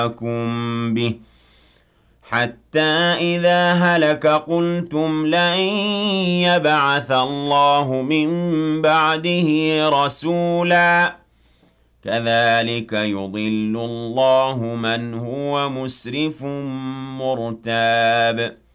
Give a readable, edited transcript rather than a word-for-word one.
لكم به حتى إذا هلك قلتم لن يبعث الله من بعده رسولا كذلك يضل الله من هو مسرف مرتاب